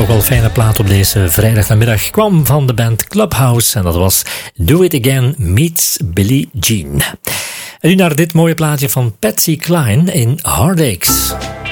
toch wel fijne plaat op deze vrijdagmiddag kwam van de band Clubhouse en dat was Do It Again meets Billie Jean. En nu naar dit mooie plaatje van Patsy Cline in Heartaches.